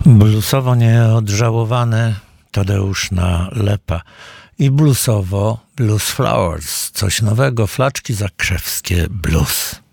Bluesowo nieodżałowane Tadeusz Nalepa i bluesowo Blues Flowers, coś nowego, Flaczki Zakrzewskie Blues.